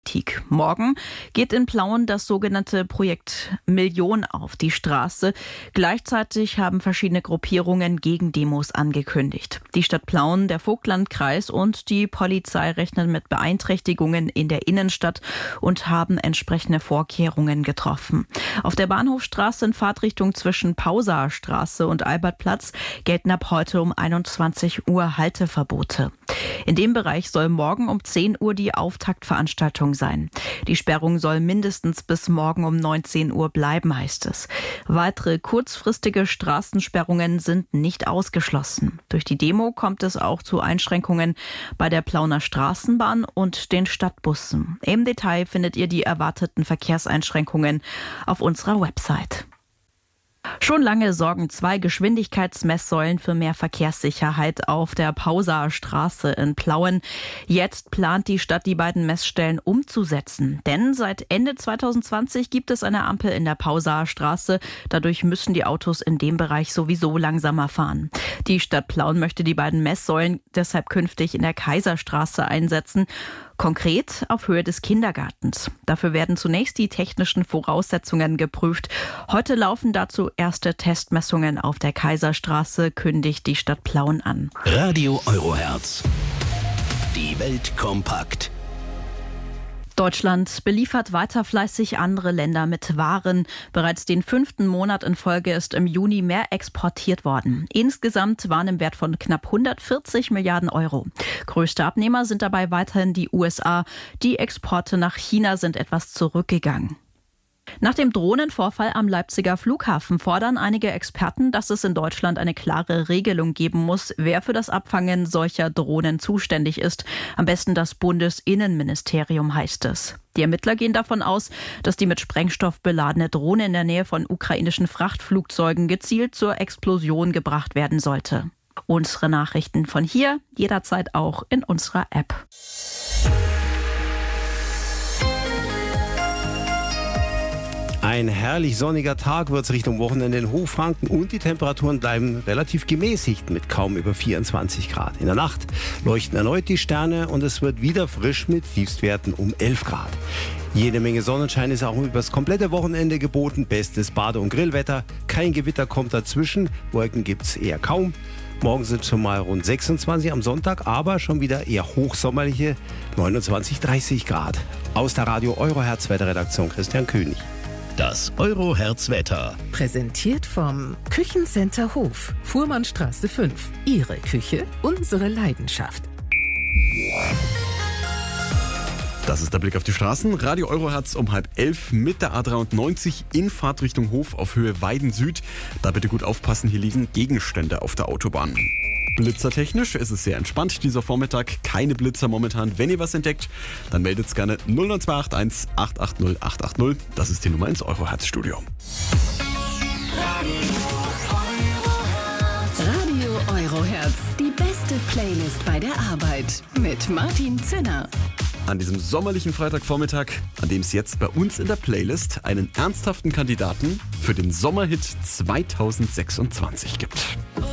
Politik. Morgen geht in Plauen das sogenannte Projekt Million auf die Straße. Gleichzeitig haben verschiedene Gruppierungen Gegendemos angekündigt. Die Stadt Plauen, der Vogtlandkreis und die Polizei rechnen mit Beeinträchtigungen in der Innenstadt und haben entsprechende Vorkehrungen getroffen. Auf der Bahnhofstraße in Fahrtrichtung zwischen Pausaer Straße und Albertplatz gelten ab heute um 21 Uhr Halteverbote. In dem Bereich soll morgen um 10 Uhr die Auftaktveranstaltung sein. Die Sperrung soll mindestens bis morgen um 19 Uhr bleiben, heißt es. Weitere kurzfristige Straßensperrungen sind nicht ausgeschlossen. Durch die Demo kommt es auch zu Einschränkungen bei der Plauner Straßenbahn und den Stadtbussen. Im Detail findet ihr die erwarteten Verkehrseinschränkungen auf unserer Website. Schon lange sorgen 2 Geschwindigkeitsmesssäulen für mehr Verkehrssicherheit auf der Pausaer Straße in Plauen. Jetzt plant die Stadt, die beiden Messstellen umzusetzen. Denn seit Ende 2020 gibt es eine Ampel in der Pausaer Straße. Dadurch müssen die Autos in dem Bereich sowieso langsamer fahren. Die Stadt Plauen möchte die beiden Messsäulen deshalb künftig in der Kaiserstraße einsetzen. Konkret auf Höhe des Kindergartens. Dafür werden zunächst die technischen Voraussetzungen geprüft. Heute laufen dazu erste Testmessungen auf der Kaiserstraße, kündigt die Stadt Plauen an. Radio Eurohertz. Die Welt kompakt. Deutschland beliefert weiter fleißig andere Länder mit Waren. Bereits den 5. Monat in Folge ist im Juni mehr exportiert worden. Insgesamt waren im Wert von knapp 140 Milliarden Euro. Größte Abnehmer sind dabei weiterhin die USA. Die Exporte nach China sind etwas zurückgegangen. Nach dem Drohnenvorfall am Leipziger Flughafen fordern einige Experten, dass es in Deutschland eine klare Regelung geben muss, wer für das Abfangen solcher Drohnen zuständig ist. Am besten das Bundesinnenministerium, heißt es. Die Ermittler gehen davon aus, dass die mit Sprengstoff beladene Drohne in der Nähe von ukrainischen Frachtflugzeugen gezielt zur Explosion gebracht werden sollte. Unsere Nachrichten von hier jederzeit auch in unserer App. Ein herrlich sonniger Tag wird es Richtung Wochenende in Hochfranken und die Temperaturen bleiben relativ gemäßigt mit kaum über 24 Grad. In der Nacht leuchten erneut die Sterne und es wird wieder frisch mit Tiefstwerten um 11 Grad. Jede Menge Sonnenschein ist auch über das komplette Wochenende geboten. Bestes Bade- und Grillwetter. Kein Gewitter kommt dazwischen. Wolken gibt es eher kaum. Morgen sind schon mal rund 26 am Sonntag, aber schon wieder eher hochsommerliche 29, 30 Grad. Aus der Radio Eurohertz Wetterredaktion Christian König. Das Eurohertz-Wetter. Präsentiert vom Küchencenter Hof, Fuhrmannstraße 5. Ihre Küche, unsere Leidenschaft. Das ist der Blick auf die Straßen. Radio Eurohertz um 10:30 mit der A93 in Fahrtrichtung Hof auf Höhe Weiden Süd. Da bitte gut aufpassen, hier liegen Gegenstände auf der Autobahn. Blitzertechnisch ist es sehr entspannt dieser Vormittag. Keine Blitzer momentan. Wenn ihr was entdeckt, dann meldet es gerne 09281 880 880. Das ist die Nummer ins Eurohertz-Studio. Radio Eurohertz, die beste Playlist bei der Arbeit mit Martin Zinner. An diesem sommerlichen Freitagvormittag, an dem es jetzt bei uns in der Playlist einen ernsthaften Kandidaten für den Sommerhit 2026 gibt.